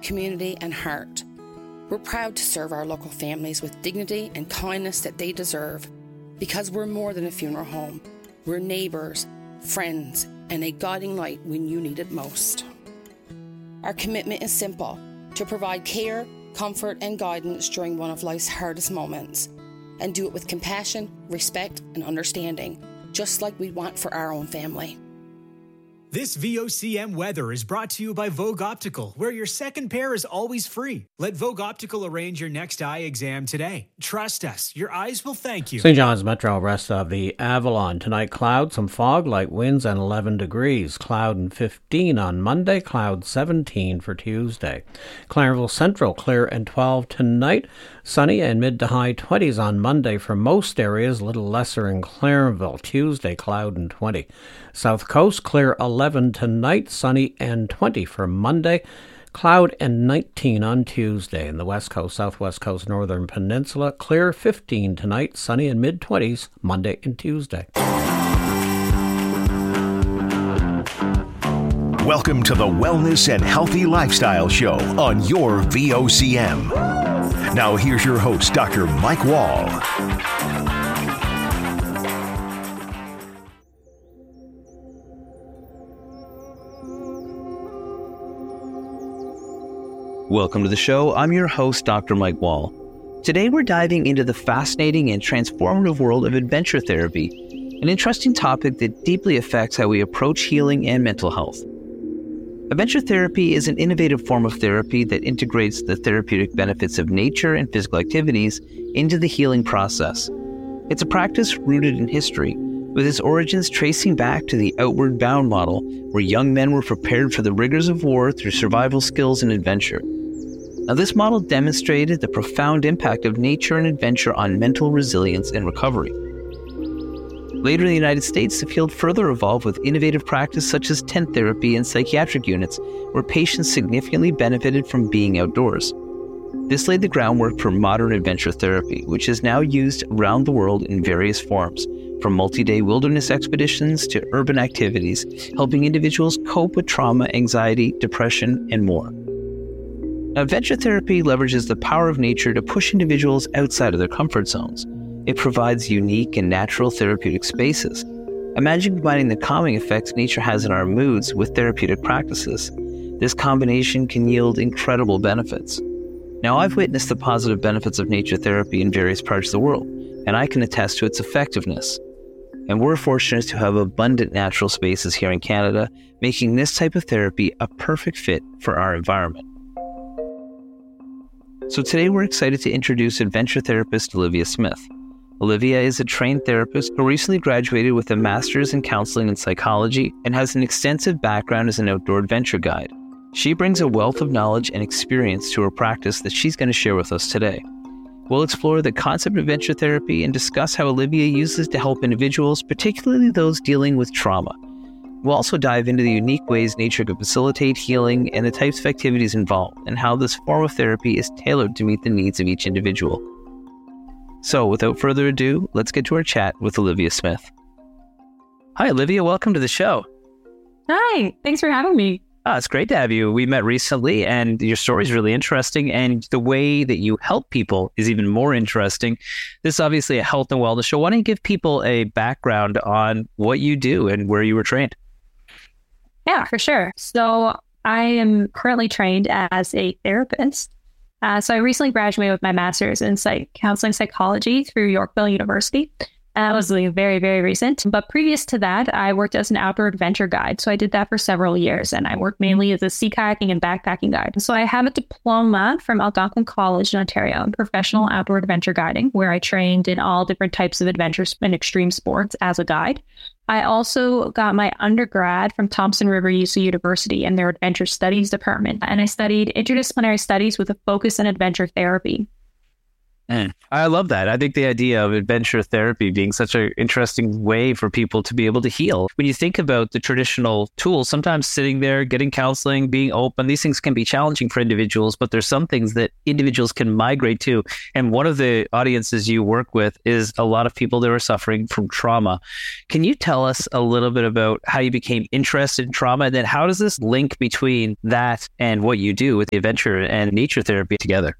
community and heart. We're proud to serve our local families with dignity and kindness that they deserve, because we're more than a funeral home. We're neighbours, friends, and a guiding light when you need it most. Our commitment is simple: to provide care, comfort, and guidance during one of life's hardest moments, and do it with compassion, respect, and understanding, just like we want for our own family. This VOCM weather is brought to you by Vogue Optical, where your second pair is always free. Let Vogue Optical arrange your next eye exam today. Trust us, your eyes will thank you. St. John's Metro, rest of the Avalon. Tonight, cloud, some fog, light winds, and 11 degrees. Cloud and 15 on Monday, cloud 17 for Tuesday. Clarenville Central, clear and 12 tonight. Sunny and mid to high 20s on Monday for most areas, a little lesser in Clarenville. Tuesday, cloud and 20. South Coast, clear 11 tonight, sunny and 20 for Monday. Cloud and 19 on Tuesday. In the West Coast, Southwest Coast, Northern Peninsula, clear 15 tonight, sunny and mid-20s Monday and Tuesday. Welcome to the Wellness and Healthy Lifestyle Show on your VOCM. Now here's your host, Dr. Mike Wall. Welcome to the show. I'm your host, Dr. Mike Wall. Today we're diving into the fascinating and transformative world of adventure therapy, an interesting topic that deeply affects how we approach healing and mental health. Adventure therapy is an innovative form of therapy that integrates the therapeutic benefits of nature and physical activities into the healing process. It's a practice rooted in history, with its origins tracing back to the Outward Bound model, where young men were prepared for the rigors of war through survival skills and adventure. Now, this model demonstrated the profound impact of nature and adventure on mental resilience and recovery. Later in the United States, the field further evolved with innovative practice such as tent therapy and psychiatric units, where patients significantly benefited from being outdoors. This laid the groundwork for modern adventure therapy, which is now used around the world in various forms, from multi-day wilderness expeditions to urban activities, helping individuals cope with trauma, anxiety, depression, and more. Now, adventure therapy leverages the power of nature to push individuals outside of their comfort zones. It provides unique and natural therapeutic spaces. Imagine combining the calming effects nature has on our moods with therapeutic practices. This combination can yield incredible benefits. Now, I've witnessed the positive benefits of nature therapy in various parts of the world, and I can attest to its effectiveness. And we're fortunate to have abundant natural spaces here in Canada, making this type of therapy a perfect fit for our environment. So today we're excited to introduce adventure therapist Olivia Smith. Olivia is a trained therapist who recently graduated with a master's in counseling and psychology and has an extensive background as an outdoor adventure guide. She brings a wealth of knowledge and experience to her practice that she's going to share with us today. We'll explore the concept of adventure therapy and discuss how Olivia uses it to help individuals, particularly those dealing with trauma. We'll also dive into the unique ways nature can facilitate healing and the types of activities involved, and how this form of therapy is tailored to meet the needs of each individual. So, without further ado, let's get to our chat with Olivia Smith. Hi, Olivia. Welcome to the show. Hi. Thanks for having me. It's great to have you. We met recently, and your story is really interesting, and the way that you help people is even more interesting. This is obviously a health and wellness show. Why don't you give people a background on what you do and where you were trained? Yeah, for sure. So I am currently trained as a therapist. So I recently graduated with my master's in counseling psychology through Yorkville University. That was very, very recent. But previous to that, I worked as an outdoor adventure guide. So I did that for several years, and I worked mainly as a sea kayaking and backpacking guide. So I have a diploma from Algonquin College in Ontario in professional outdoor adventure guiding, where I trained in all different types of adventures and extreme sports as a guide. I also got my undergrad from Thompson River UC University in their adventure studies department, and I studied interdisciplinary studies with a focus on adventure therapy. I love that. I think the idea of adventure therapy being such an interesting way for people to be able to heal. When you think about the traditional tools, sometimes sitting there, getting counseling, being open, these things can be challenging for individuals, but there's some things that individuals can migrate to. And one of the audiences you work with is a lot of people that are suffering from trauma. Can you tell us a little bit about how you became interested in trauma? And then how does this link between that and what you do with the adventure and nature therapy together?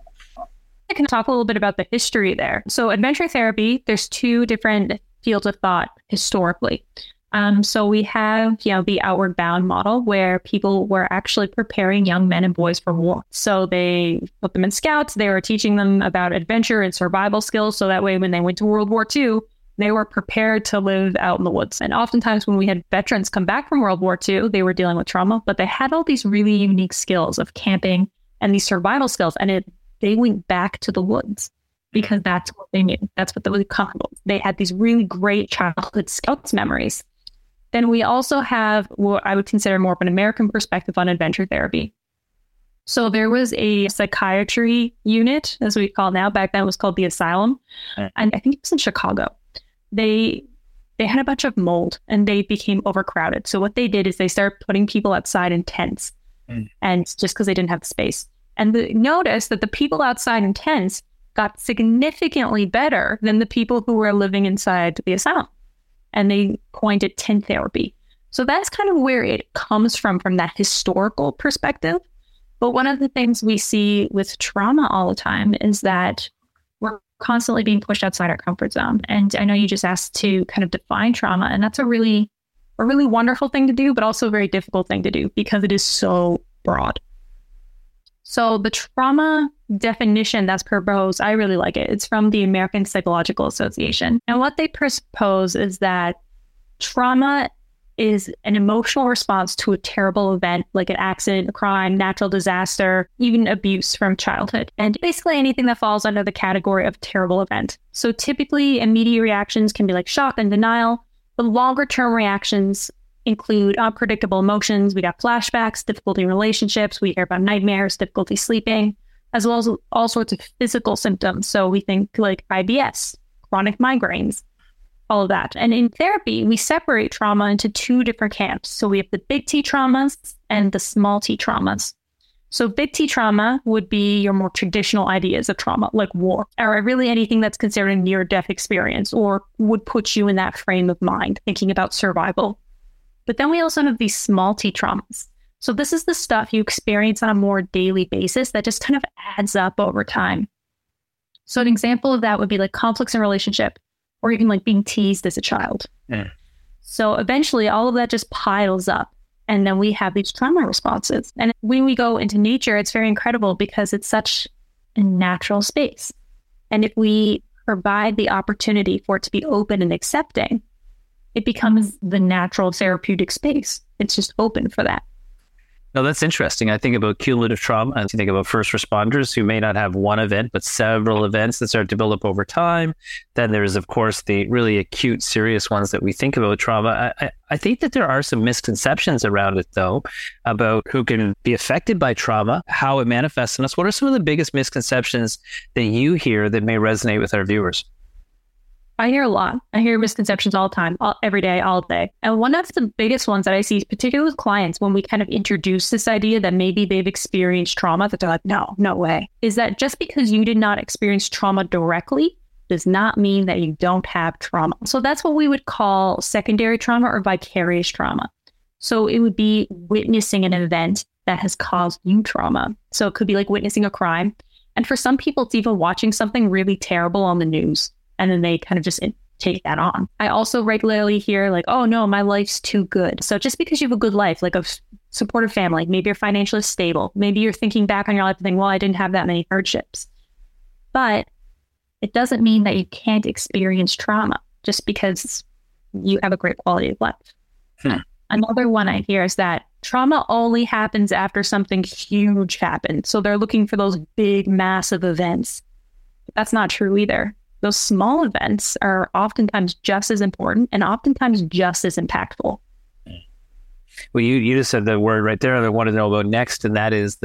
I can talk a little bit about the history there. So adventure therapy, there's two different fields of thought historically. So we have, the outward bound model where people were actually preparing young men and boys for war. So they put them in scouts. They were teaching them about adventure and survival skills. So that way, when they went to World War II, they were prepared to live out in the woods. And oftentimes when we had veterans come back from World War II, they were dealing with trauma, but they had all these really unique skills of camping and these survival skills. And they went back to the woods because that's what they knew. That's what they were comfortable. They had these really great childhood scouts memories. Then we also have what I would consider more of an American perspective on adventure therapy. So there was a psychiatry unit, as we call it now. Back then it was called the Asylum. And I think it was in Chicago. They had a bunch of mold and they became overcrowded. So what they did is they started putting people outside in tents. And just because they didn't have the space. And notice that the people outside in tents got significantly better than the people who were living inside the asylum. And they coined it tent therapy. So that's kind of where it comes from that historical perspective. But one of the things we see with trauma all the time is that we're constantly being pushed outside our comfort zone. And I know you just asked to kind of define trauma, and that's a really wonderful thing to do, but also a very difficult thing to do because it is so broad. So the trauma definition that's proposed, I really like it. It's from the American Psychological Association. And what they propose is that trauma is an emotional response to a terrible event, like an accident, a crime, natural disaster, even abuse from childhood. And basically anything that falls under the category of terrible event. So typically immediate reactions can be like shock and denial, but longer term reactions include unpredictable emotions. We got flashbacks, difficulty in relationships. We hear about nightmares, difficulty sleeping, as well as all sorts of physical symptoms. So we think like IBS, chronic migraines, all of that. And in therapy, we separate trauma into two different camps. So we have the big T traumas and the small T traumas. So big T trauma would be your more traditional ideas of trauma, like war, or really anything that's considered a near-death experience or would put you in that frame of mind, thinking about survival. But then we also have these small T traumas. So this is the stuff you experience on a more daily basis that just kind of adds up over time. So an example of that would be like conflicts in relationship or even like being teased as a child. So eventually all of that just piles up and then we have these trauma responses. And when we go into nature, it's very incredible because it's such a natural space. And if we provide the opportunity for it to be open and accepting, it becomes the natural therapeutic space. It's just open for that. No, that's interesting. I think about cumulative trauma. I think about first responders who may not have one event, but several events that start to build up over time. Then there's, of course, the really acute, serious ones that we think about trauma. I think that there are some misconceptions around it, though, about who can be affected by trauma, how it manifests in us. What are some of the biggest misconceptions that you hear that may resonate with our viewers? I hear a lot. I hear misconceptions all the time, every day, all day. And one of the biggest ones that I see, particularly with clients, when we kind of introduce this idea that maybe they've experienced trauma, that they're like, no way, is that just because you did not experience trauma directly does not mean that you don't have trauma. So that's what we would call secondary trauma or vicarious trauma. So it would be witnessing an event that has caused you trauma. So it could be like witnessing a crime. And for some people, it's even watching something really terrible on the news. And then they kind of just take that on. I also regularly hear like, oh no, my life's too good. So just because you have a good life, like a supportive family, maybe you're financially stable, maybe you're thinking back on your life and thinking, well, I didn't have that many hardships. But it doesn't mean that you can't experience trauma just because you have a great quality of life. Another one I hear is that trauma only happens after something huge happens. So they're looking for those big, massive events. But that's not true either. Those small events are oftentimes just as important and oftentimes just as impactful. Well, you just said the word right there that I want to know about next, and that is that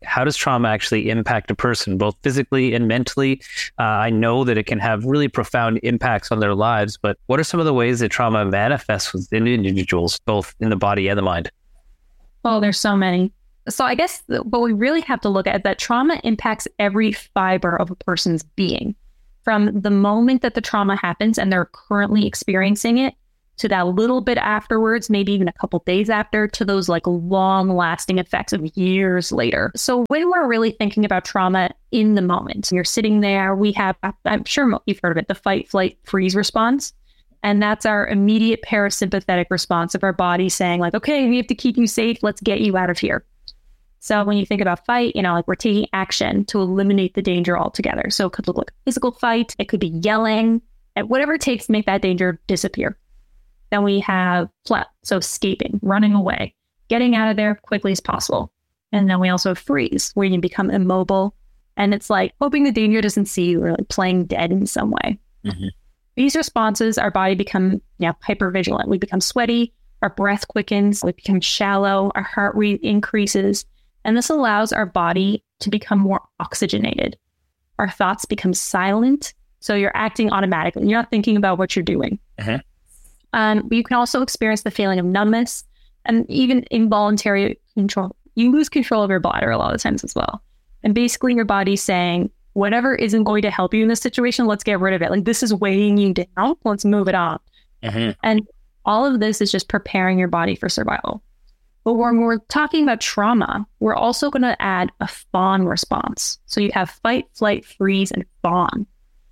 how does trauma actually impact a person, both physically and mentally? I know that it can have really profound impacts on their lives, but what are some of the ways that trauma manifests within individuals, both in the body and the mind? Oh, there's so many. So I guess what we really have to look at is that trauma impacts every fiber of a person's being, from the moment that the trauma happens and they're currently experiencing it, to that little bit afterwards, maybe even a couple days after, to those like long lasting effects of years later. So when we're really thinking about trauma in the moment, you're sitting there, we have, I'm sure you've heard of it, the fight, flight, freeze response. And that's our immediate parasympathetic response of our body saying like, okay, we have to keep you safe. Let's get you out of here. So when you think about fight, like we're taking action to eliminate the danger altogether. So it could look like a physical fight. It could be yelling, and whatever it takes to make that danger disappear. Then we have flight, so escaping, running away, getting out of there quickly as possible. And then we also have freeze, where you become immobile. And it's like hoping the danger doesn't see you, or like playing dead in some way. Mm-hmm. These responses, our body become hypervigilant. We become sweaty, our breath quickens, we become shallow, our heart rate increases. And this allows our body to become more oxygenated. Our thoughts become silent. So you're acting automatically. You're not thinking about what you're doing. Mm-hmm. You can also experience the feeling of numbness and even involuntary control. You lose control of your bladder a lot of times as well. And basically your body's saying, whatever isn't going to help you in this situation, let's get rid of it. Like, this is weighing you down. Let's move it on. Mm-hmm. And all of this is just preparing your body for survival. But when we're talking about trauma, we're also going to add a fawn response. So you have fight, flight, freeze, and fawn.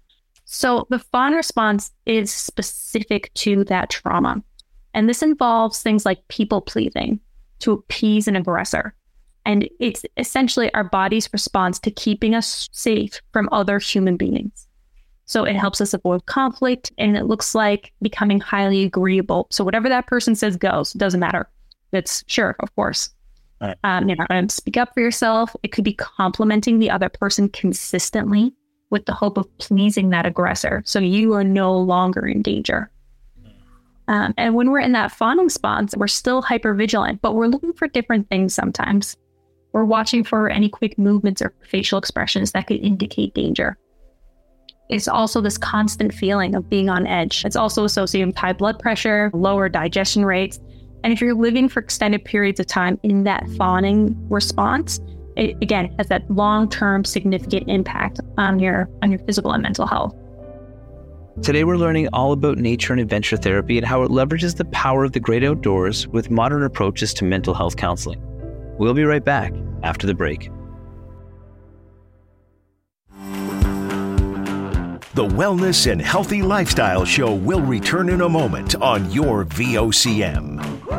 So the fawn response is specific to that trauma. And this involves things like people pleasing to appease an aggressor. And it's essentially our body's response to keeping us safe from other human beings. So it helps us avoid conflict, and it looks like becoming highly agreeable. So whatever that person says goes, it doesn't matter. It's sure, of course. Right. You're not going to speak up for yourself. It could be complimenting the other person consistently with the hope of pleasing that aggressor. So you are no longer in danger. And when we're in that fawn response, we're still hypervigilant, but we're looking for different things sometimes. We're watching for any quick movements or facial expressions that could indicate danger. It's also this constant feeling of being on edge. It's also associated with high blood pressure, lower digestion rates. And if you're living for extended periods of time in that fawning response, it again has that long-term significant impact on your physical and mental health. Today we're learning all about nature and adventure therapy and how it leverages the power of the great outdoors with modern approaches to mental health counseling. We'll be right back after the break. The Wellness and Healthy Lifestyle Show will return in a moment on your VOCM.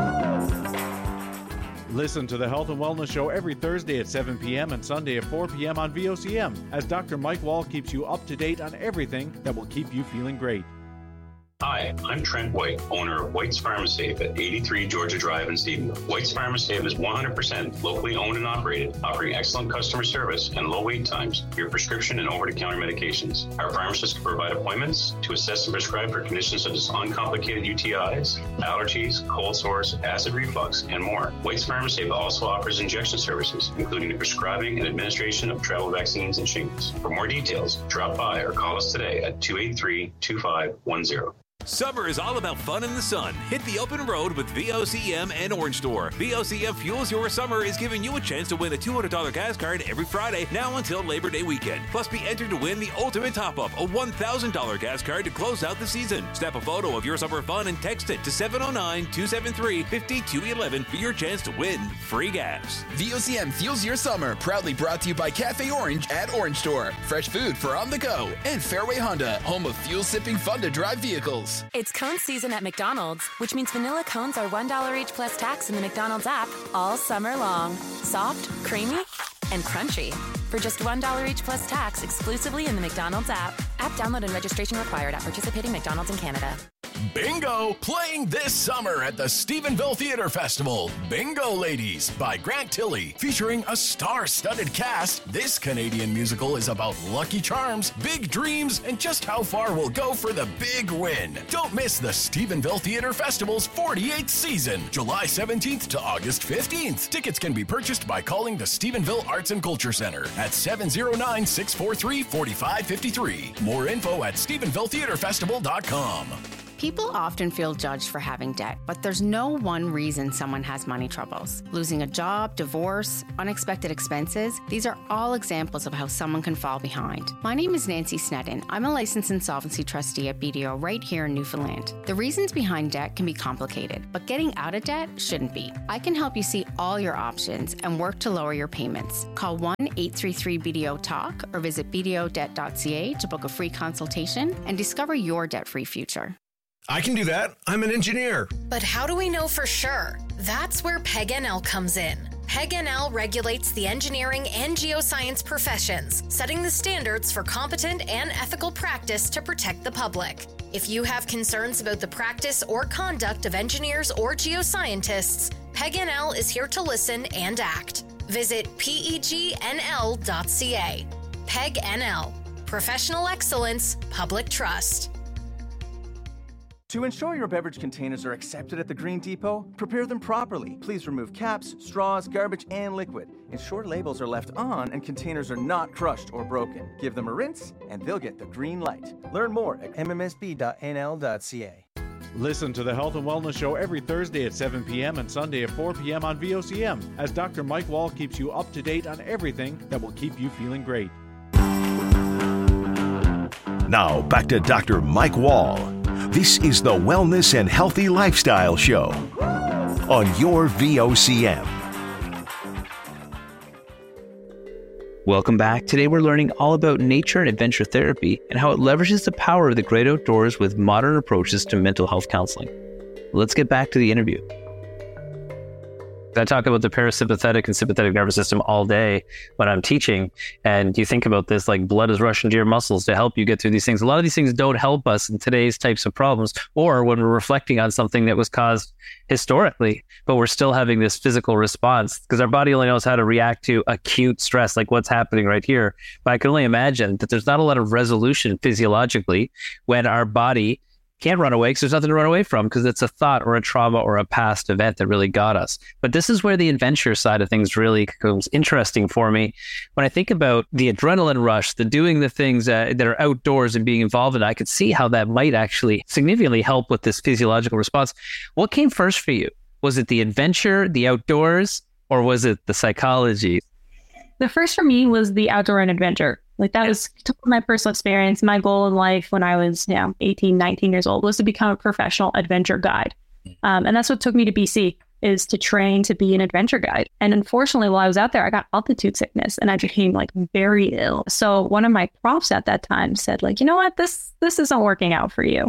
Listen to the Health and Wellness Show every Thursday at 7 p.m. and Sunday at 4 p.m. on VOCM, as Dr. Mike Wall keeps you up to date on everything that will keep you feeling great. Hi, I'm Trent White, owner of White's Pharmasafe at 83 Georgia Drive in Stephenville. White's Pharmasafe is 100% locally owned and operated, offering excellent customer service and low wait times for your prescription and over-the-counter medications. Our pharmacists can provide appointments to assess and prescribe for conditions such as uncomplicated UTIs, allergies, cold sores, acid reflux, and more. White's Pharmasafe also offers injection services, including the prescribing and administration of travel vaccines and shingles. For more details, drop by or call us today at 283-2510. Summer is all about fun in the sun. Hit the open road with VOCM and Orange Store. VOCM Fuels Your Summer is giving you a chance to win a $200 gas card every Friday now until Labor Day weekend. Plus, be entered to win the ultimate top-up, a $1,000 gas card to close out the season. Snap a photo of your summer fun and text it to 709-273-5211 for your chance to win free gas. VOCM Fuels Your Summer, proudly brought to you by Cafe Orange at Orange Store. Fresh food for on the go. And Fairway Honda, home of fuel-sipping, fun-to-drive vehicles. It's cone season at McDonald's, which means vanilla cones are $1 each plus tax in the McDonald's app all summer long. Soft, creamy, and crunchy. For just $1 each plus tax exclusively in the McDonald's app. App download and registration required at participating McDonald's in Canada. Bingo! Playing this summer at the Stephenville Theatre Festival. Bingo Ladies by Grant Tilley. Featuring a star-studded cast, this Canadian musical is about lucky charms, big dreams, and just how far we'll go for the big win. Don't miss the Stephenville Theatre Festival's 48th season, July 17th to August 15th. Tickets can be purchased by calling the Stephenville Arts and Culture Center at 709-643-4553. More info at StephenvilleTheatreFestival.com. People often feel judged for having debt, but there's no one reason someone has money troubles. Losing a job, divorce, unexpected expenses, these are all examples of how someone can fall behind. My name is Nancy Sneddon. I'm a licensed insolvency trustee at BDO right here in Newfoundland. The reasons behind debt can be complicated, but getting out of debt shouldn't be. I can help you see all your options and work to lower your payments. Call 1-833-BDO-TALK or visit bdodebt.ca to book a free consultation and discover your debt-free future. I can do that. I'm an engineer. But how do we know for sure? That's where PEG-NL comes in. PEG-NL regulates the engineering and geoscience professions, setting the standards for competent and ethical practice to protect the public. If you have concerns about the practice or conduct of engineers or geoscientists, PEG-NL is here to listen and act. Visit PEGNL.ca. PEG-NL. Professional excellence, public trust. To ensure your beverage containers are accepted at the Green Depot, prepare them properly. Please remove caps, straws, garbage, and liquid. Ensure labels are left on and containers are not crushed or broken. Give them a rinse and they'll get the green light. Learn more at mmsb.nl.ca. Listen to the Health and Wellness Show every Thursday at 7 p.m. and Sunday at 4 p.m. on VOCM as Dr. Mike Wall keeps you up to date on everything that will keep you feeling great. Now, back to Dr. Mike Wall. This is the Wellness and Healthy Lifestyle Show on your VOCM. Welcome back. Today we're learning all about nature and adventure therapy and how it leverages the power of the great outdoors with modern approaches to mental health counseling. Let's get back to the interview. I talk about the parasympathetic and sympathetic nervous system all day when I'm teaching. And you think about this, like blood is rushing to your muscles to help you get through these things. A lot of these things don't help us in today's types of problems, or when we're reflecting on something that was caused historically, but we're still having this physical response because our body only knows how to react to acute stress, like what's happening right here. But I can only imagine that there's not a lot of resolution physiologically when our body can't run away because there's nothing to run away from because it's a thought or a trauma or a past event that really got us. But this is where the adventure side of things really becomes interesting for me. When I think about the adrenaline rush, the doing the things that are outdoors and being involved in, I could see how that might actually significantly help with this physiological response. What came first for you? Was it the adventure, the outdoors, or was it the psychology? The first for me was the outdoor and adventure. Like that was my personal experience. My goal in life when I was 18, 19 years old was to become a professional adventure guide. And that's what took me to BC, is to train to be an adventure guide. And unfortunately, while I was out there, I got altitude sickness and I became like very ill. So one of my profs at that time said, like, you know what, this isn't working out for you.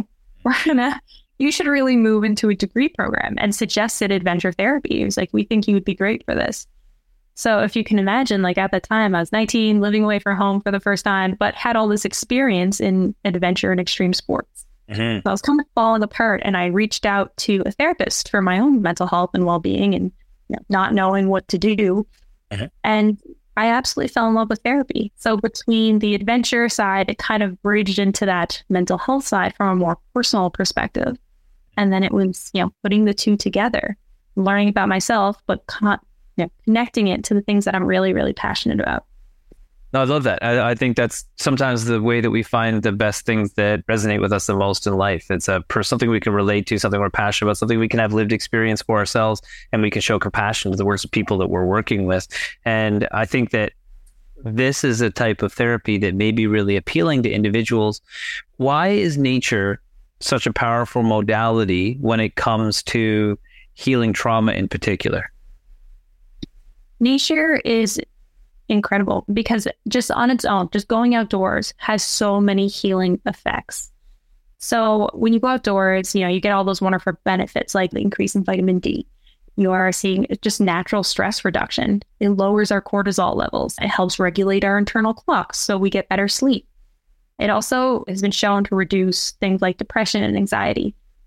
You should really move into a degree program, and suggested adventure therapy. He was like, we think you would be great for this. So if you can imagine, like at that time, I was 19, living away from home for the first time, but had all this experience in adventure and extreme sports. Mm-hmm. So I was kind of falling apart, and I reached out to a therapist for my own mental health and well-being and not knowing what to do. Mm-hmm. And I absolutely fell in love with therapy. So between the adventure side, it kind of bridged into that mental health side from a more personal perspective. And then it was, putting the two together, learning about myself, but connecting it to the things that I'm really, really passionate about. No, I love that. I think that's sometimes the way that we find the best things that resonate with us the most in life. It's something we can relate to, something we're passionate about, something we can have lived experience for ourselves, and we can show compassion to the worst people that we're working with. And I think that this is a type of therapy that may be really appealing to individuals. Why is nature such a powerful modality when it comes to healing trauma in particular? Nature is incredible because just on its own, just going outdoors has so many healing effects. So when you go outdoors, you get all those wonderful benefits like the increase in vitamin D. You are seeing just natural stress reduction. It lowers our cortisol levels. It helps regulate our internal clocks so we get better sleep. It also has been shown to reduce things like depression and anxiety.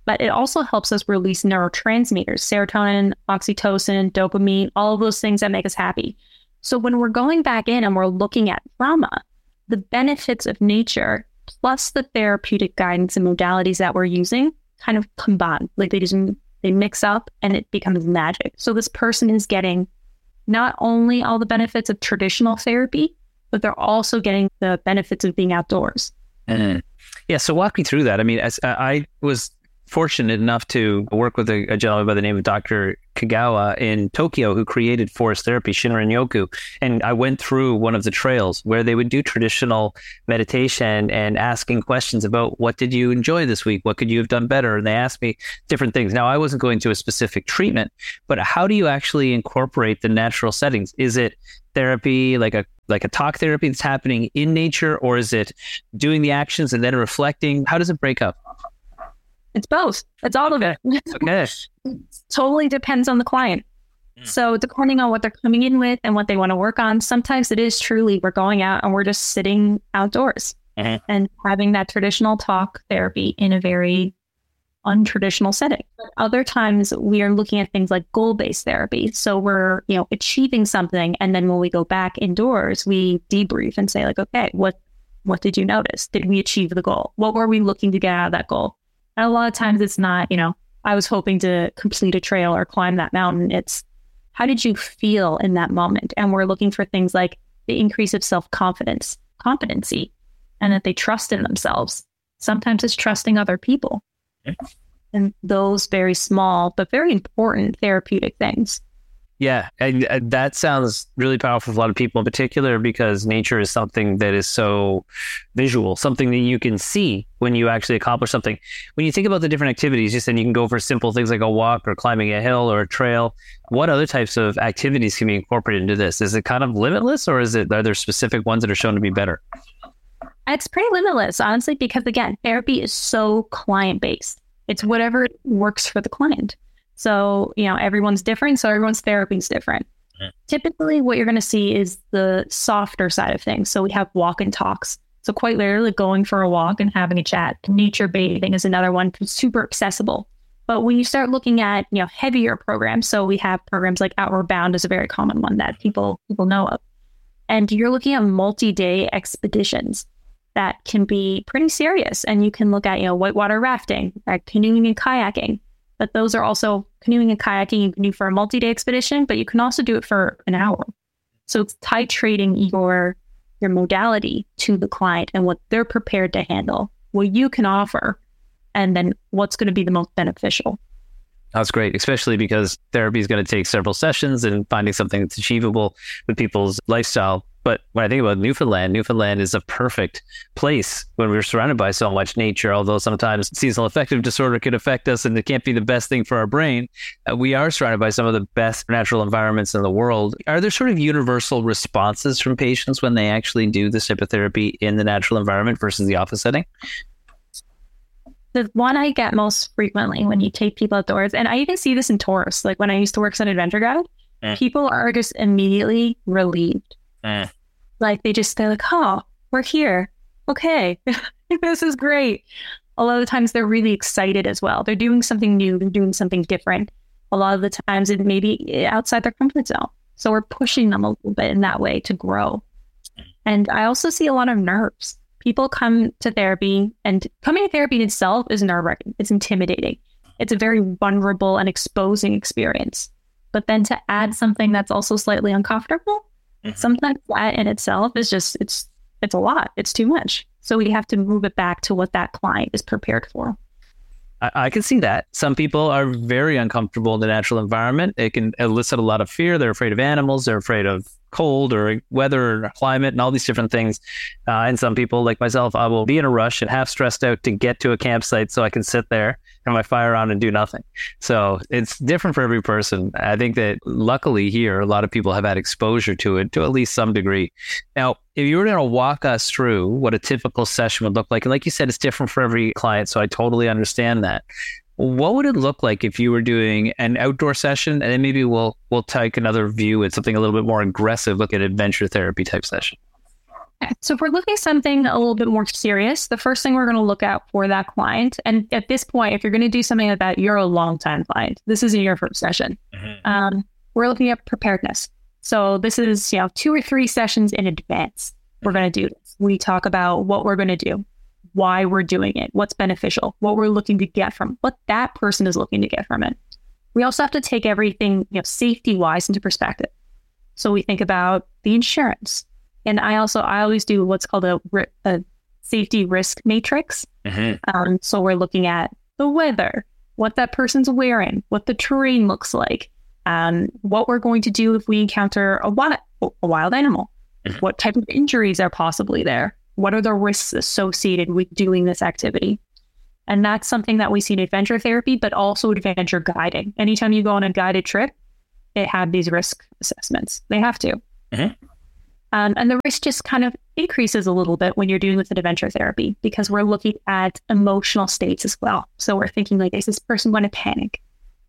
but it also helps us release neurotransmitters, serotonin, oxytocin, dopamine, all of those things that make us happy. So when we're going back in and we're looking at trauma, the benefits of nature plus the therapeutic guidance and modalities that we're using kind of combine. Like they mix up and it becomes magic. So this person is getting not only all the benefits of traditional therapy, but they're also getting the benefits of being outdoors. Yeah, so walk me through that. I mean, as I was fortunate enough to work with a gentleman by the name of Dr. Kagawa in Tokyo who created forest therapy, Shinrin-yoku. And I went through one of the trails where they would do traditional meditation and asking questions about what did you enjoy this week? What could you have done better? And they asked me different things. Now, I wasn't going to a specific treatment, but how do you actually incorporate the natural settings? Is it therapy, like a talk therapy that's happening in nature, or is it doing the actions and then reflecting? How does it break up? It's both. It's all of it. Okay. It totally depends on the client. So depending on what they're coming in with and what they want to work on, sometimes it is truly we're going out and we're just sitting outdoors and having that traditional talk therapy in a very untraditional setting. Other times we are looking at things like goal-based therapy. So we're, achieving something. And then when we go back indoors, we debrief and say like, okay, what did you notice? Did we achieve the goal? What were we looking to get out of that goal? And a lot of times it's not, I was hoping to complete a trail or climb that mountain. It's how did you feel in that moment? And we're looking for things like the increase of self-confidence, competency, and that they trust in themselves. Sometimes it's trusting other people. And those very small, but very important therapeutic things. Yeah, and that sounds really powerful for a lot of people in particular, because nature is something that is so visual, something that you can see when you actually accomplish something. When you think about the different activities, you said you can go for simple things like a walk or climbing a hill or a trail. What other types of activities can be incorporated into this? Is it kind of limitless, or are there specific ones that are shown to be better? It's pretty limitless, honestly, because again, therapy is so client-based. It's whatever works for the client. So, everyone's different. So everyone's therapy is different. Typically, what you're going to see is the softer side of things. So we have walk and talks. So quite literally going for a walk and having a chat. Nature bathing is another one, super accessible. But when you start looking at, heavier programs, so we have programs like Outward Bound is a very common one that people know of. And you're looking at multi-day expeditions that can be pretty serious. And you can look at, whitewater rafting, canoeing and kayaking. But those are also canoeing and kayaking you can do for a multi-day expedition, but you can also do it for an hour. So it's titrating your modality to the client and what they're prepared to handle, what you can offer, and then what's going to be the most beneficial. That's great, especially because therapy is going to take several sessions and finding something that's achievable with people's lifestyle. But when I think about Newfoundland is a perfect place when we're surrounded by so much nature, although sometimes seasonal affective disorder can affect us and it can't be the best thing for our brain. We are surrounded by some of the best natural environments in the world. Are there sort of universal responses from patients when they actually do this type of therapy in the natural environment versus the office setting? The one I get most frequently when you take people outdoors, and I even see this in tourists, like when I used to work as an adventure guide, people are just immediately relieved. Like they're like, oh, we're here. Okay, this is great. A lot of the times they're really excited as well. They're doing something new. They're doing something different. A lot of the times it may be outside their comfort zone. So we're pushing them a little bit in that way to grow. And I also see a lot of nerves. People come to therapy, and coming to therapy itself is nerve-wracking. It's intimidating. It's a very vulnerable and exposing experience. But then to add something that's also slightly uncomfortable, sometimes that in itself is just, it's a lot. It's too much. So we have to move it back to what that client is prepared for. I can see that. Some people are very uncomfortable in the natural environment. It can elicit a lot of fear. They're afraid of animals. They're afraid of cold or weather or climate and all these different things. And some people, like myself, I will be in a rush and half stressed out to get to a campsite so I can sit there and my fire on and do nothing. So it's different for every person. I think that luckily here, a lot of people have had exposure to it to at least some degree. Now, if you were going to walk us through what a typical session would look like, and like you said, it's different for every client, so I totally understand that. What would it look like if you were doing an outdoor session, and then maybe we'll take another view at something a little bit more aggressive, look at adventure therapy type session? So if we're looking at something a little bit more serious, the first thing we're going to look at for that client, and at this point, if you're going to do something like that, you're a long-time client. This isn't your first session. We're looking at preparedness. So this is, 2 or 3 sessions in advance. We're going to do this. We talk about what we're going to do, why we're doing it, what's beneficial, what we're looking to get from, what that person is looking to get from it. We also have to take everything, safety-wise into perspective. So we think about the insurance. And I always do what's called a safety risk matrix. So we're looking at the weather, what that person's wearing, what the terrain looks like, what we're going to do if we encounter a wild animal, what type of injuries are possibly there, what are the risks associated with doing this activity. And that's something that we see in adventure therapy, but also adventure guiding. Anytime you go on a guided trip, they have these risk assessments. They have to. And the risk just kind of increases a little bit when you're doing with adventure therapy, because we're looking at emotional states as well. So we're thinking like, is this person going to panic?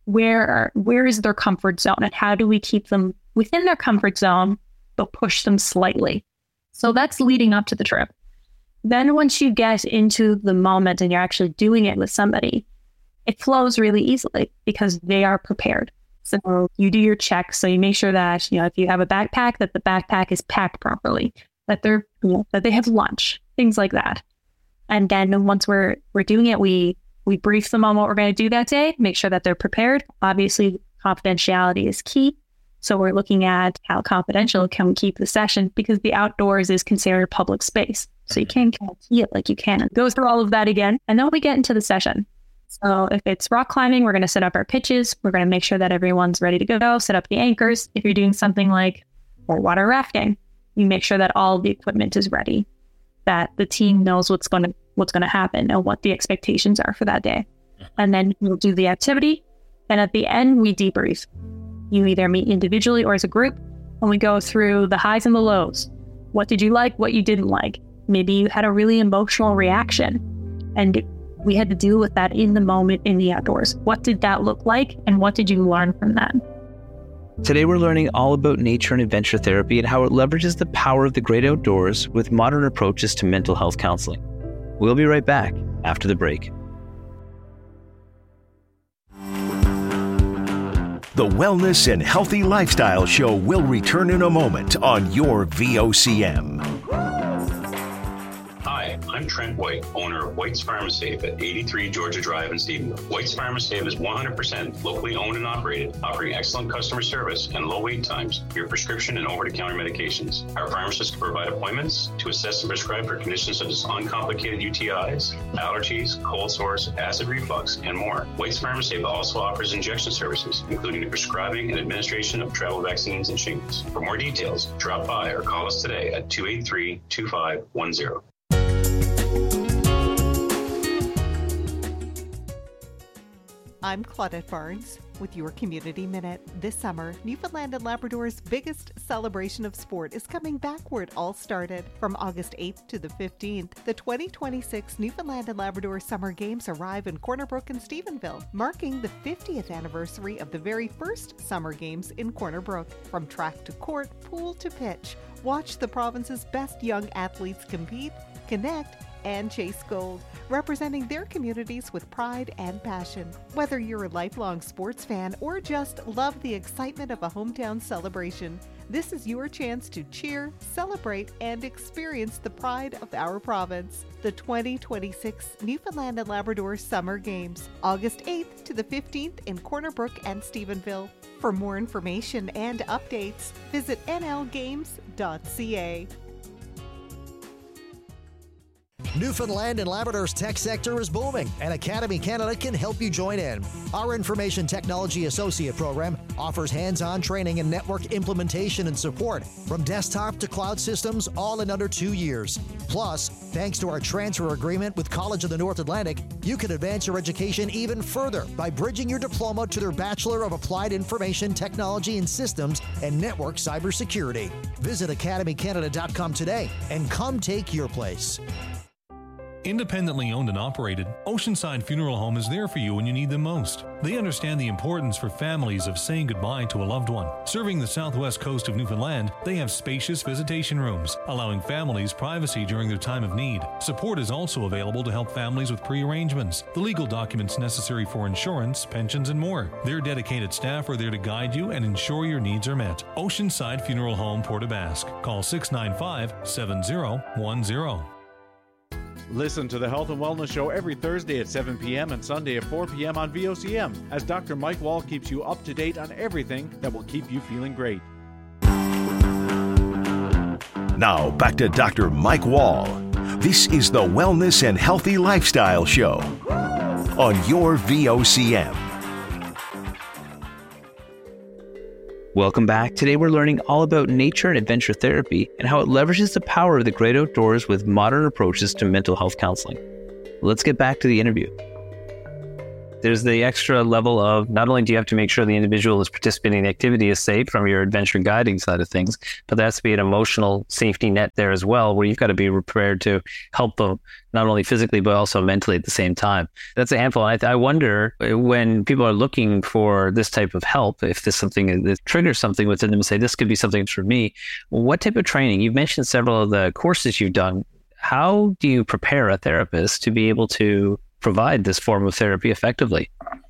Where is their comfort zone, and how do we keep them within their comfort zone, but push them slightly? So that's leading up to the trip. Then once you get into the moment and you're actually doing it with somebody, it flows really easily because they are prepared. So you do your checks. So you make sure that, if you have a backpack, that the backpack is packed properly, that that they have lunch, things like that. And then once we're doing it, we brief them on what we're going to do that day, make sure that they're prepared. Obviously, confidentiality is key. So we're looking at how confidential can we keep the session, because the outdoors is considered public space. So you can't key it like you can. Go through all of that again. And then we get into the session. So if it's rock climbing, we're going to set up our pitches. We're going to make sure that everyone's ready to go, set up the anchors. If you're doing something like water rafting, you make sure that all the equipment is ready, that the team knows what's going to happen and what the expectations are for that day. And then we'll do the activity. And at the end, we debrief. You either meet individually or as a group, and we go through the highs and the lows. What did you like? What you didn't like? Maybe you had a really emotional reaction, and we had to deal with that in the moment in the outdoors. What did that look like, and what did you learn from that? Today we're learning all about nature and adventure therapy and how it leverages the power of the great outdoors with modern approaches to mental health counseling. We'll be right back after the break. The Wellness and Healthy Lifestyle Show will return in a moment on your VOCM. Hi, I'm Trent White, owner of White's Pharmasafe at 83 Georgia Drive in Stephenville. White's Pharmasafe is 100% locally owned and operated, offering excellent customer service and low wait times for your prescription and over-the-counter medications. Our pharmacists can provide appointments to assess and prescribe for conditions such as uncomplicated UTIs, allergies, cold sores, acid reflux, and more. White's Pharmasafe also offers injection services, including the prescribing and administration of travel vaccines and shingles. For more details, drop by or call us today at 283-2510. I'm Claudette Barnes with your Community Minute. This summer, Newfoundland and Labrador's biggest celebration of sport is coming back where it all started. From August 8th to the 15th, the 2026 Newfoundland and Labrador Summer Games arrive in Corner Brook and Stephenville, marking the 50th anniversary of the very first Summer Games in Corner Brook. From track to court, pool to pitch, watch the province's best young athletes compete, connect, and chase gold, representing their communities with pride and passion. Whether you're a lifelong sports fan or just love the excitement of a hometown celebration, this is your chance to cheer, celebrate, and experience the pride of our province. The 2026 Newfoundland and Labrador Summer Games, August 8th to the 15th in Corner Brook and Stephenville. For more information and updates, visit nlgames.ca. Newfoundland and Labrador's tech sector is booming, and Academy Canada can help you join in. Our Information Technology Associate program offers hands-on training in network implementation and support, from desktop to cloud systems, all in under 2 years. Plus, thanks to our transfer agreement with College of the North Atlantic, you can advance your education even further by bridging your diploma to their Bachelor of Applied Information Technology and Systems and Network Cybersecurity. Visit academycanada.com today and come take your place. Independently owned and operated, Oceanside Funeral Home is there for you when you need them most. They understand the importance for families of saying goodbye to a loved one. Serving the southwest coast of Newfoundland, they have spacious visitation rooms, allowing families privacy during their time of need. Support is also available to help families with pre-arrangements, the legal documents necessary for insurance, pensions, and more. Their dedicated staff are there to guide you and ensure your needs are met. Oceanside Funeral Home, Port aux Basques. Call 695-7010. Listen to the Health and Wellness Show every Thursday at 7 p.m. and Sunday at 4 p.m. on VOCM as Dr. Mike Wall keeps you up to date on everything that will keep you feeling great. Now back to Dr. Mike Wall. This is the Wellness and Healthy Lifestyle Show on your VOCM. Welcome back. Today we're learning all about nature and adventure therapy and how it leverages the power of the great outdoors with modern approaches to mental health counseling. Let's get back to the interview. There's the extra level of not only do you have to make sure the individual is participating in the activity is safe from your adventure guiding side of things, but there has to be an emotional safety net there as well, where you've got to be prepared to help them not only physically, but also mentally at the same time. That's a handful. I wonder when people are looking for this type of help, if there's something that triggers something within them and say, this could be something for me. What type of training? You've mentioned several of the courses you've done. How do you prepare a therapist to be able to provide this form of therapy effectively?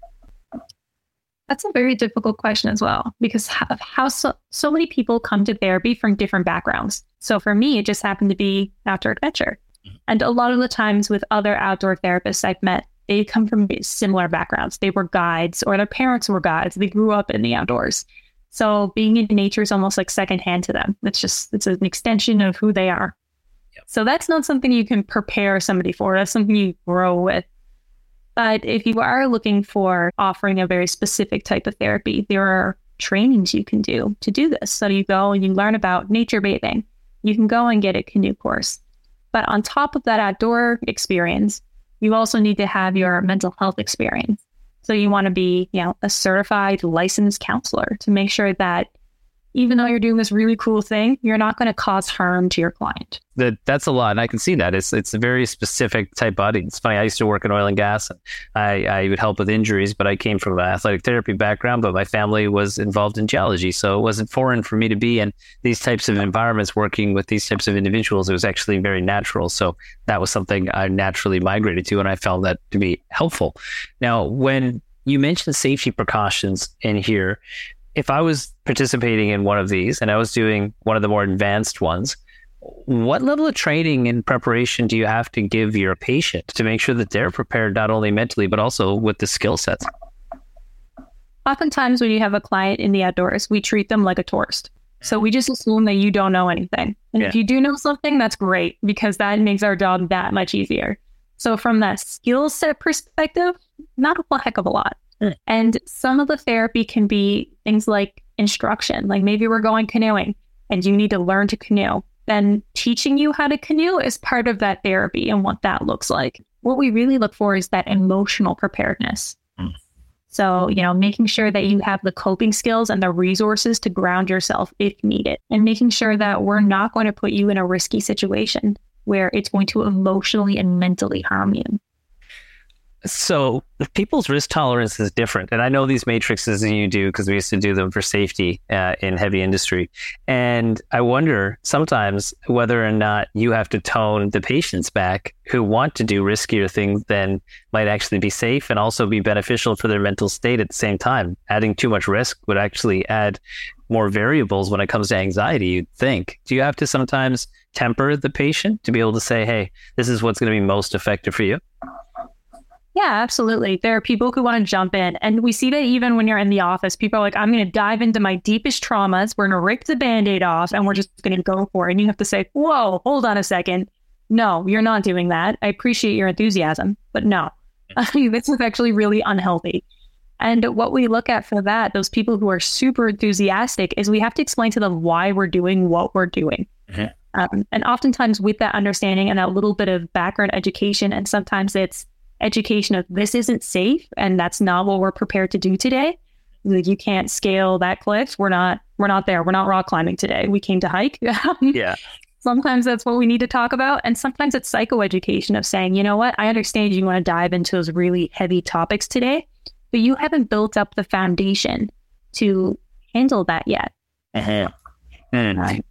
That's a very difficult question as well, because of how so many people come to therapy from different backgrounds. So for me, it just happened to be outdoor adventure. And a lot of the times with other outdoor therapists I've met, they come from similar backgrounds. They were guides or their parents were guides. They grew up in the outdoors. So being in nature is almost like secondhand to them. It's an extension of who they are. Yep. So that's not something you can prepare somebody for. That's something you grow with. But if you are looking for offering a very specific type of therapy, there are trainings you can do to do this. So you go and you learn about nature bathing. You can go and get a canoe course. But on top of that outdoor experience, you also need to have your mental health experience. So you want to be, a certified licensed counselor to make sure that even though you're doing this really cool thing, you're not going to cause harm to your client. That's a lot. And I can see that. It's a very specific type body. It's funny. I used to work in oil and gas, and I would help with injuries, but I came from an athletic therapy background, but my family was involved in geology. So it wasn't foreign for me to be in these types of environments, working with these types of individuals. It was actually very natural. So that was something I naturally migrated to, and I found that to be helpful. Now, when you mentioned safety precautions in here, if I was participating in one of these and I was doing one of the more advanced ones, what level of training and preparation do you have to give your patient to make sure that they're prepared not only mentally, but also with the skill sets? Oftentimes when you have a client in the outdoors, we treat them like a tourist. So we just assume that you don't know anything. And if you do know something, that's great, because that makes our job that much easier. So from that skill set perspective, not a heck of a lot. And some of the therapy can be things like instruction, like maybe we're going canoeing and you need to learn to canoe. Then teaching you how to canoe is part of that therapy and what that looks like. What we really look for is that emotional preparedness. So, making sure that you have the coping skills and the resources to ground yourself if needed, and making sure that we're not going to put you in a risky situation where it's going to emotionally and mentally harm you. So people's risk tolerance is different. And I know these matrices that you do because we used to do them for safety in heavy industry. And I wonder sometimes whether or not you have to tone the patients back who want to do riskier things than might actually be safe and also be beneficial for their mental state at the same time. Adding too much risk would actually add more variables when it comes to anxiety, you'd think. Do you have to sometimes temper the patient to be able to say, hey, this is what's going to be most effective for you? Yeah, absolutely. There are people who want to jump in. And we see that even when you're in the office, people are like, I'm going to dive into my deepest traumas. We're going to rip the Band-Aid off and we're just going to go for it. And you have to say, whoa, hold on a second. No, you're not doing that. I appreciate your enthusiasm, but no, this is actually really unhealthy. And what we look at for that, those people who are super enthusiastic, is we have to explain to them why we're doing what we're doing. And oftentimes with that understanding and that little bit of background education, and sometimes it's education of this isn't safe and that's not what we're prepared to do today. Like, you can't scale that cliff. We're not there. We're not rock climbing today. We came to hike. Yeah. Sometimes that's what we need to talk about. And sometimes it's psychoeducation of saying, you know what, I understand you want to dive into those really heavy topics today, but you haven't built up the foundation to handle that yet. And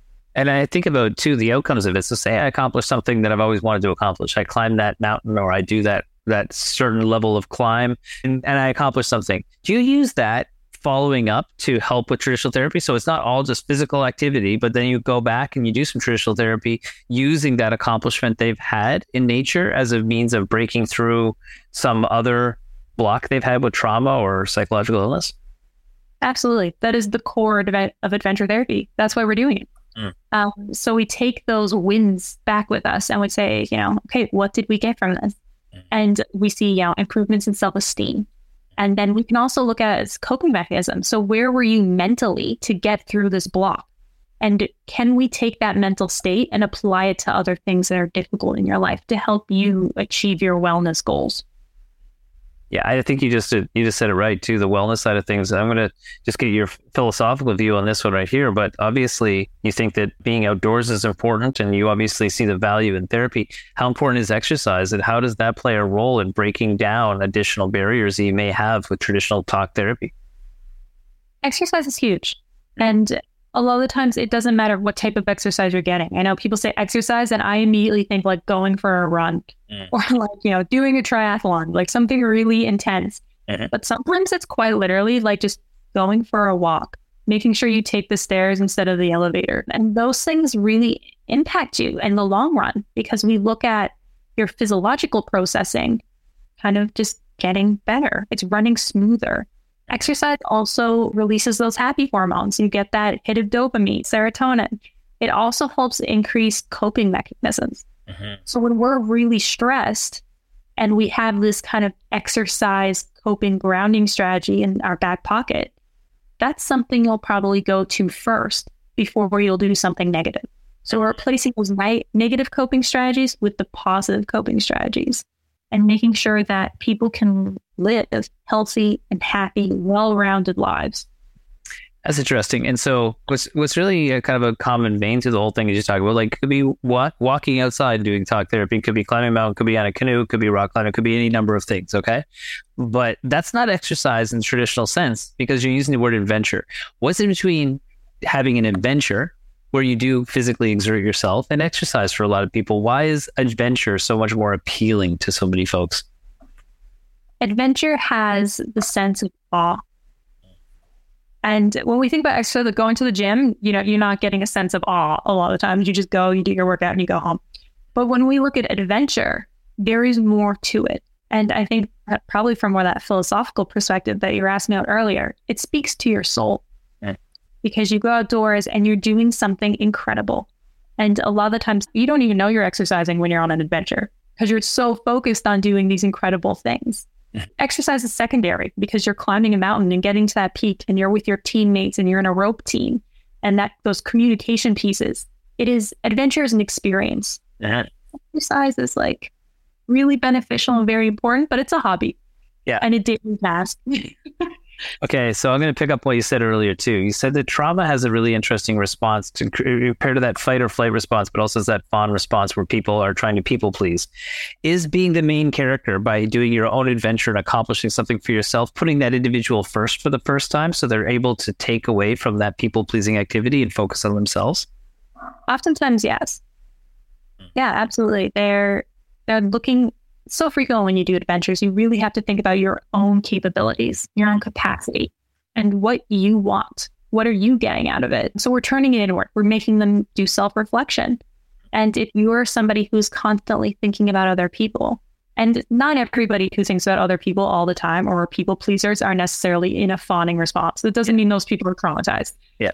I think about, too, the outcomes of it. So say I accomplish something that I've always wanted to accomplish. I climb that mountain, or I do that certain level of climb, and I accomplish something. Do you use that following up to help with traditional therapy? So it's not all just physical activity, but then you go back and you do some traditional therapy using that accomplishment they've had in nature as a means of breaking through some other block they've had with trauma or psychological illness? Absolutely. That is the core of adventure therapy. That's why we're doing it. So we take those wins back with us and we say, okay, what did we get from this? And we see, improvements in self-esteem. And then we can also look at it as coping mechanisms. So where were you mentally to get through this block? And can we take that mental state and apply it to other things that are difficult in your life to help you achieve your wellness goals? Yeah, I think you just said it right, too, the wellness side of things. I'm going to just get your philosophical view on this one right here. But obviously, you think that being outdoors is important, and you obviously see the value in therapy. How important is exercise, and how does that play a role in breaking down additional barriers that you may have with traditional talk therapy? Exercise is huge. And a lot of the times, it doesn't matter what type of exercise you're getting. I know people say exercise, and I immediately think like going for a run or like, doing a triathlon, like something really intense. But sometimes it's quite literally like just going for a walk, making sure you take the stairs instead of the elevator. And those things really impact you in the long run, because we look at your physiological processing kind of just getting better. It's running smoother. Exercise also releases those happy hormones. You get that hit of dopamine, serotonin. It also helps increase coping mechanisms. So when we're really stressed and we have this kind of exercise coping grounding strategy in our back pocket, that's something you'll probably go to first before you'll do something negative. So we're replacing those negative coping strategies with the positive coping strategies, and making sure that people can live healthy and happy, well-rounded lives. That's interesting. And so what's really a kind of a common vein to the whole thing you just talked about, like, could be walking outside doing talk therapy, could be climbing a mountain, could be on a canoe, could be rock climbing, could be any number of things, okay? But that's not exercise in the traditional sense, because you're using the word adventure. What's in between having an adventure, where you do physically exert yourself, and exercise for a lot of people? Why is adventure so much more appealing to so many folks? Adventure has the sense of awe. And when we think about exercise, like going to the gym, you're not getting a sense of awe a lot of times. You just go, you do your workout, and you go home. But when we look at adventure, there is more to it. And I think probably from more that philosophical perspective that you were asking about earlier, it speaks to your soul. Because you go outdoors and you're doing something incredible. And a lot of the times you don't even know you're exercising when you're on an adventure, because you're so focused on doing these incredible things. Exercise is secondary, because you're climbing a mountain and getting to that peak, and you're with your teammates and you're in a rope team, and those communication pieces. Adventure is an experience. Exercise is like really beneficial and very important, but it's a hobby. Yeah. And a daily task. Okay, so I'm going to pick up what you said earlier, too. You said that trauma has a really interesting response compared to that fight or flight response, but also that fawn response where people are trying to people please. Is being the main character, by doing your own adventure and accomplishing something for yourself, putting that individual first for the first time, so they're able to take away from that people pleasing activity and focus on themselves? Oftentimes, yes. Yeah, absolutely. They're looking... So frequently when you do adventures, you really have to think about your own capabilities, your own capacity, and what you want. What are you getting out of it? So we're turning it inward. We're making them do self-reflection. And if you are somebody who's constantly thinking about other people, and not everybody who thinks about other people all the time or people pleasers are necessarily in a fawning response. That doesn't mean those people are traumatized. Yeah.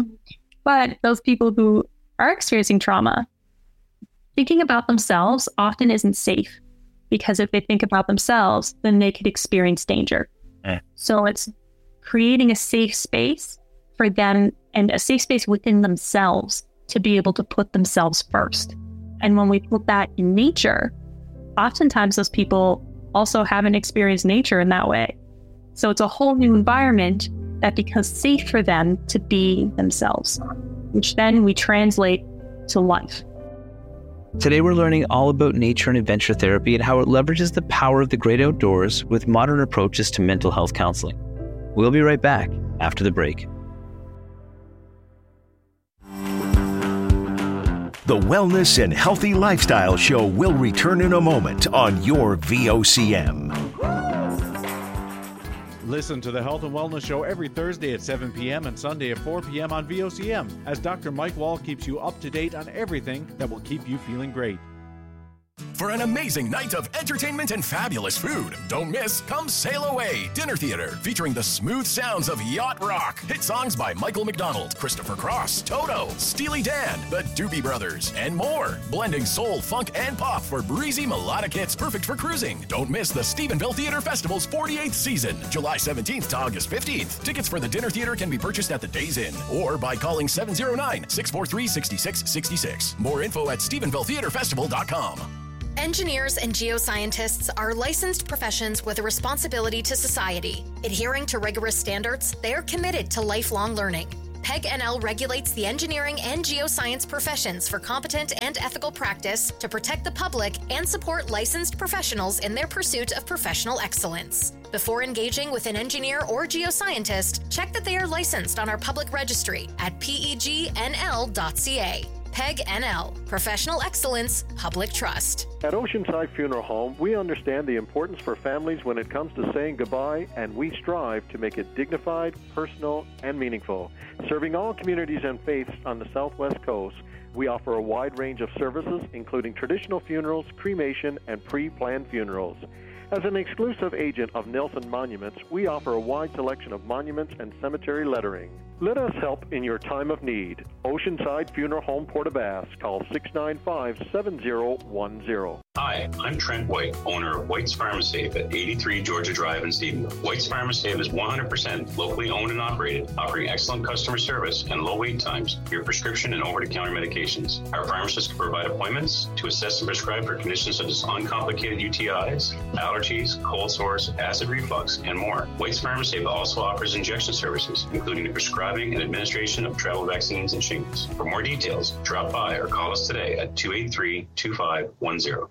But those people who are experiencing trauma, thinking about themselves often isn't safe. Because if they think about themselves, then they could experience danger. So it's creating a safe space for them, and a safe space within themselves, to be able to put themselves first. And when we put that in nature, oftentimes those people also haven't experienced nature in that way. So it's a whole new environment that becomes safe for them to be themselves, which then we translate to life. Today we're learning all about nature and adventure therapy and how it leverages the power of the great outdoors with modern approaches to mental health counseling. We'll be right back after the break. The Wellness and Healthy Lifestyle Show will return in a moment on your VOCM. Listen to the Health and Wellness Show every Thursday at 7 p.m. and Sunday at 4 p.m. on VOCM as Dr. Mike Wall keeps you up to date on everything that will keep you feeling great. For an amazing night of entertainment and fabulous food, don't miss Come Sail Away Dinner Theater, featuring the smooth sounds of yacht rock, hit songs by Michael McDonald, Christopher Cross, Toto, Steely Dan, the Doobie Brothers, and more. Blending soul, funk, and pop for breezy melodic hits perfect for cruising. Don't miss the Stephenville Theatre Festival's 48th season, July 17th to August 15th. Tickets for the dinner theater can be purchased at the Days Inn or by calling 709-643-6666. More info at StephenvilleTheatreFestival.com. Engineers and geoscientists are licensed professions with a responsibility to society. Adhering to rigorous standards, they are committed to lifelong learning. PEG NL regulates the engineering and geoscience professions for competent and ethical practice to protect the public and support licensed professionals in their pursuit of professional excellence. Before engaging with an engineer or geoscientist, check that they are licensed on our public registry at pegnl.ca. PEG NL, Professional Excellence, Public Trust. At Oceanside Funeral Home, we understand the importance for families when it comes to saying goodbye, and we strive to make it dignified, personal, and meaningful. Serving all communities and faiths on the Southwest Coast, we offer a wide range of services, including traditional funerals, cremation, and pre-planned funerals. As an exclusive agent of Nelson Monuments, we offer a wide selection of monuments and cemetery lettering. Let us help in your time of need. Oceanside Funeral Home, Port-aux-Basques. Call 695-7010. Hi, I'm Trent White, owner of White's Pharmacy at 83 Georgia Drive in Stephenville. White's Pharmacy is 100% locally owned and operated, offering excellent customer service and low wait times for your prescription and over-the-counter medications. Our pharmacists can provide appointments to assess and prescribe for conditions such as uncomplicated UTIs, allergies, cold sores, acid reflux, and more. White's Pharmacy also offers injection services, including the prescribing and administration of travel vaccines and shingles. For more details, drop by or call us today at 283-2510.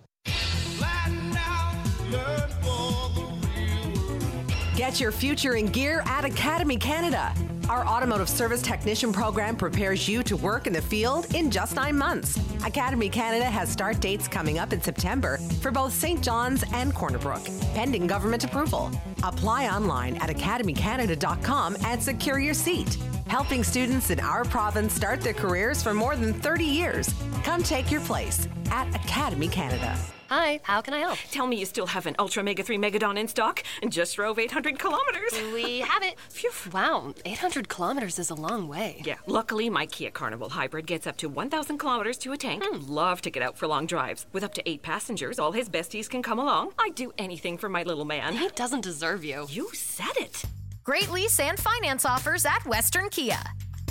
Get your future in gear at Academy Canada. Our automotive service technician program prepares you to work in the field in just 9 months. Academy Canada has start dates coming up in September for both St. John's and Corner Brook, pending government approval. Apply online at academycanada.com and secure your seat. Helping students in our province start their careers for more than 30 years. Come take your place at Academy Canada. Hi, how can I help? Tell me you still have an Ultra Mega 3 Megadon in stock and just drove 800 kilometers. We have it. Phew. Wow, 800 kilometers is a long way. Yeah, luckily my Kia Carnival Hybrid gets up to 1,000 kilometers to a tank. Love to get out for long drives. With up to 8 passengers, all his besties can come along. I'd do anything for my little man. He doesn't deserve you. You said it. Great lease and finance offers at Western Kia.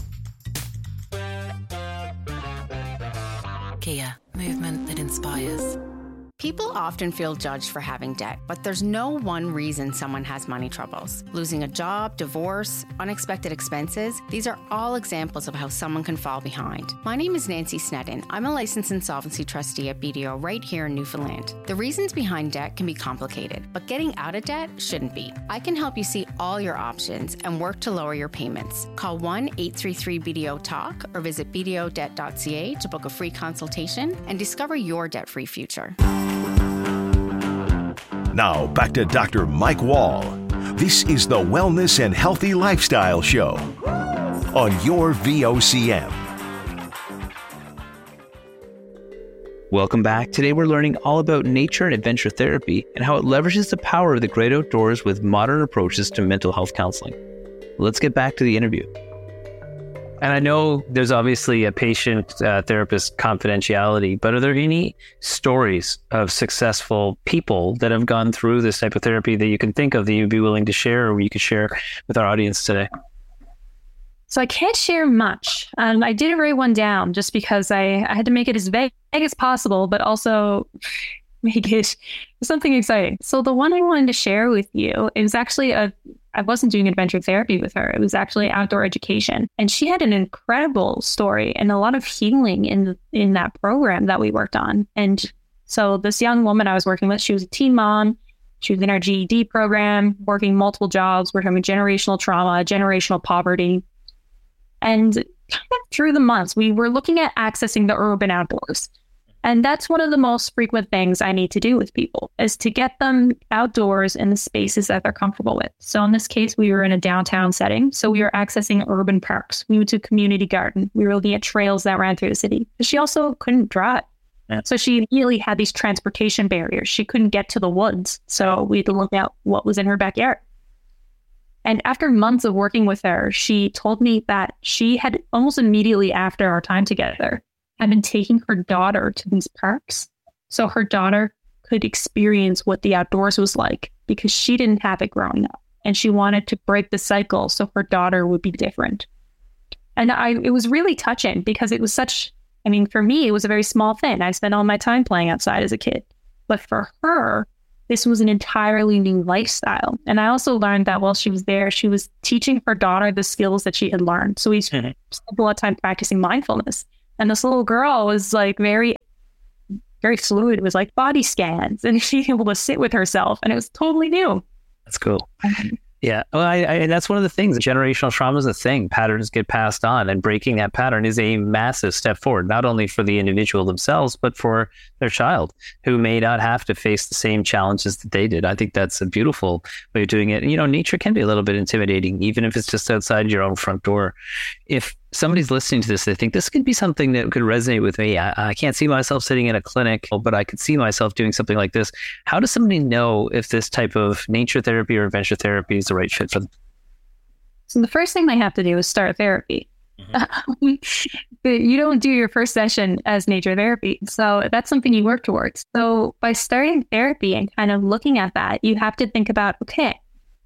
Kia, movement that inspires. People often feel judged for having debt, but there's no one reason someone has money troubles. Losing a job, divorce, unexpected expenses, these are all examples of how someone can fall behind. My name is Nancy Sneddon. I'm a licensed insolvency trustee at BDO right here in Newfoundland. The reasons behind debt can be complicated, but getting out of debt shouldn't be. I can help you see all your options and work to lower your payments. Call 1-833-BDO-TALK or visit bdodebt.ca to book a free consultation and discover your debt-free future. Now, back to Dr. Mike Wall. This is the Wellness and Healthy Lifestyle Show on your VOCM. Welcome back. Today we're learning all about nature and adventure therapy and how it leverages the power of the great outdoors with modern approaches to mental health counseling. Let's get back to the interview. And I know there's obviously a patient-therapist confidentiality, but are there any stories of successful people that have gone through this type of therapy that you can think of that you'd be willing to share or you could share with our audience today? So I can't share much. I did write one down just because I had to make it as vague as possible, but also make it something exciting. So the one I wanted to share with you is actually a I wasn't doing adventure therapy with her. It was actually outdoor education. And she had an incredible story and a lot of healing in that program that we worked on. And so this young woman I was working with, she was a teen mom. She was in our GED program, working multiple jobs, working with generational trauma, generational poverty. And kind of through the months, we were looking at accessing the urban outdoors. And that's one of the most frequent things I need to do with people, is to get them outdoors in the spaces that they're comfortable with. So in this case, we were in a downtown setting. So we were accessing urban parks. We went to a community garden. We were looking at trails that ran through the city. But she also couldn't drive. Yeah. So she immediately had these transportation barriers. She couldn't get to the woods. So we had to look at what was in her backyard. And after months of working with her, she told me that she had almost immediately after our time together, had been taking her daughter to these parks so her daughter could experience what the outdoors was like, because she didn't have it growing up. And she wanted to break the cycle so her daughter would be different. And it was really touching, because it was for me, it was a very small thing. I spent all my time playing outside as a kid. But for her, this was an entirely new lifestyle. And I also learned that while she was there, she was teaching her daughter the skills that she had learned. So we spent a lot of time practicing mindfulness. And this little girl was like very, very fluid. It was like body scans, and she was able to sit with herself, and it was totally new. That's cool. Yeah. Well, and that's one of the things. Generational trauma is a thing. Patterns get passed on, and breaking that pattern is a massive step forward, not only for the individual themselves, but for their child, who may not have to face the same challenges that they did. I think that's a beautiful way of doing it. Nature can be a little bit intimidating, even if it's just outside your own front door. If somebody's listening to this, they think this could be something that could resonate with me. I can't see myself sitting in a clinic, but I could see myself doing something like this. How does somebody know if this type of nature therapy or adventure therapy is the right fit for them? So the first thing they have to do is start therapy. You don't do your first session as nature therapy. So that's something you work towards. So by starting therapy and kind of looking at that, you have to think about, okay,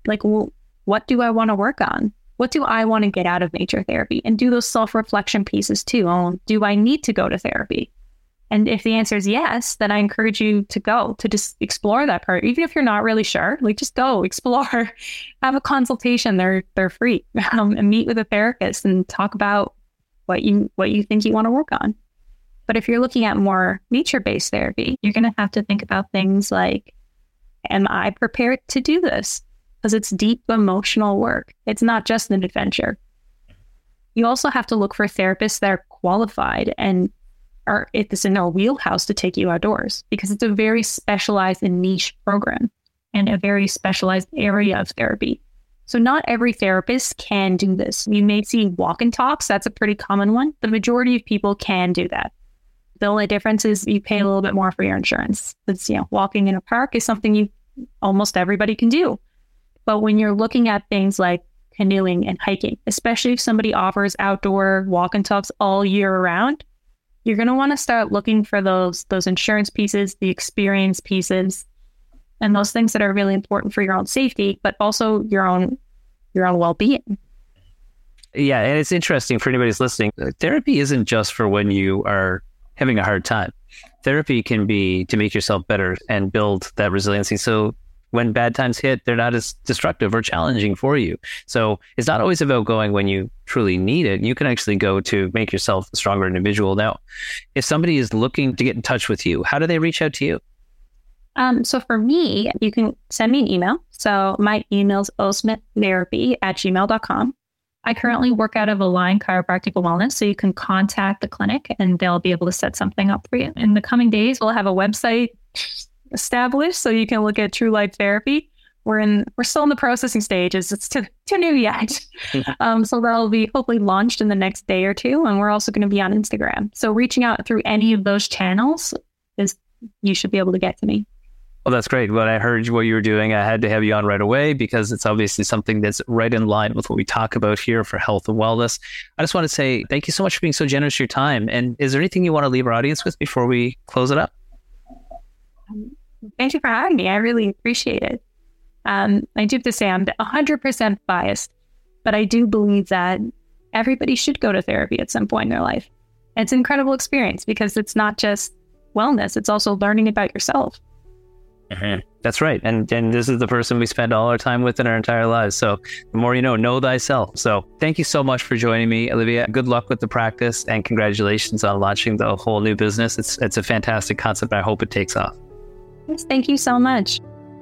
what do I want to work on? What do I want to get out of nature therapy? And do those self-reflection pieces too. Do I need to go to therapy? And if the answer is yes, then I encourage you to go, to just explore that part. Even if you're not really sure, just go explore, have a consultation. They're free, and meet with a therapist and talk about what you think you want to work on. But if you're looking at more nature-based therapy, you're going to have to think about things like, am I prepared to do this? Because it's deep emotional work. It's not just an adventure. You also have to look for therapists that are qualified and it's in their wheelhouse to take you outdoors, because it's a very specialized and niche program and a very specialized area of therapy. So not every therapist can do this. You may see walk and talks. That's a pretty common one. The majority of people can do that. The only difference is you pay a little bit more for your insurance. It's, walking in a park is something almost everybody can do. But when you're looking at things like canoeing and hiking, especially if somebody offers outdoor walk and talks all year round, you're going to want to start looking for those insurance pieces, the experience pieces, and those things that are really important for your own safety, but also your own well-being. Yeah, and it's interesting for anybody who's listening. Therapy isn't just for when you are having a hard time. Therapy can be to make yourself better and build that resiliency. So when bad times hit, they're not as destructive or challenging for you. So it's not always about going when you truly need it. You can actually go to make yourself a stronger individual. Now, if somebody is looking to get in touch with you, how do they reach out to you? So for me, you can send me an email. So my email is osmiththerapy@gmail.com. I currently work out of Align Chiropractic Wellness, so you can contact the clinic and they'll be able to set something up for you. In the coming days, we'll have a website established so you can look at True Life Therapy. We're still in the processing stages. It's too new yet. So that'll be hopefully launched in the next day or two. And we're also going to be on Instagram. So reaching out through any of those channels you should be able to get to me. Well, that's great. When I heard what you were doing, I had to have you on right away because it's obviously something that's right in line with what we talk about here for health and wellness. I just want to say thank you so much for being so generous with your time. And is there anything you want to leave our audience with before we close it up? Thank you for having me. I really appreciate it. I do have to say I'm 100% biased, but I do believe that everybody should go to therapy at some point in their life. It's an incredible experience because it's not just wellness, it's also learning about yourself. That's right. And this is the person we spend all our time with in our entire lives. So the more you know thyself. So thank you so much for joining me, Olivia. Good luck with the practice and congratulations on launching the whole new business. It's a fantastic concept. I hope it takes off. Yes, thank you so much.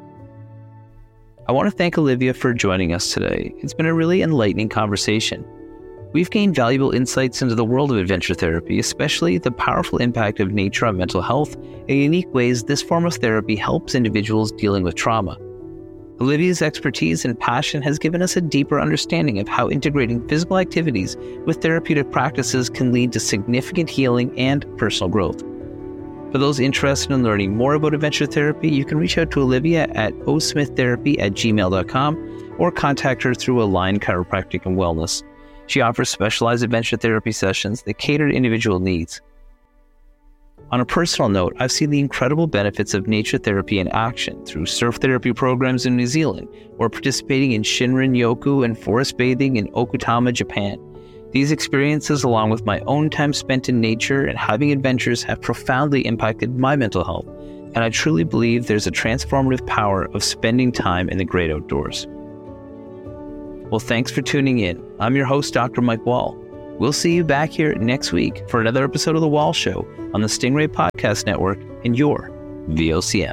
I want to thank Olivia for joining us today. It's been a really enlightening conversation. We've gained valuable insights into the world of adventure therapy, especially the powerful impact of nature on mental health and unique ways this form of therapy helps individuals dealing with trauma. Olivia's expertise and passion has given us a deeper understanding of how integrating physical activities with therapeutic practices can lead to significant healing and personal growth. For those interested in learning more about adventure therapy, you can reach out to Olivia at osmiththerapy@gmail.com or contact her through Align Chiropractic and Wellness. She offers specialized adventure therapy sessions that cater to individual needs. On a personal note, I've seen the incredible benefits of nature therapy in action through surf therapy programs in New Zealand or participating in Shinrin-yoku and forest bathing in Okutama, Japan. These experiences, along with my own time spent in nature and having adventures, have profoundly impacted my mental health, and I truly believe there's a transformative power of spending time in the great outdoors. Well, thanks for tuning in. I'm your host, Dr. Mike Wall. We'll see you back here next week for another episode of The Wall Show on the Stingray Podcast Network and your VOCM.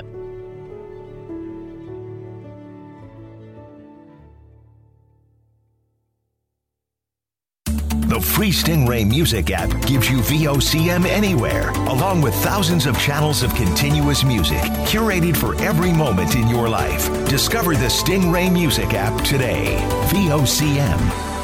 The free Stingray Music app gives you VOCM anywhere, along with thousands of channels of continuous music, curated for every moment in your life. Discover the Stingray Music app today. VOCM.